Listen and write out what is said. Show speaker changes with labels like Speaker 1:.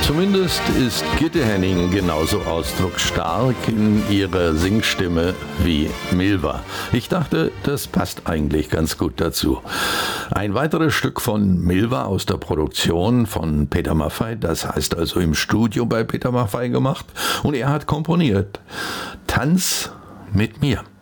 Speaker 1: Zumindest ist Gitte Henning genauso ausdrucksstark in ihrer Singstimme wie Milva. Ich dachte, das passt eigentlich ganz gut dazu. Ein weiteres Stück von Milva aus der Produktion von Peter Maffay, das heißt also im Studio bei Peter Maffay gemacht, und er hat komponiert. Tanz mit mir.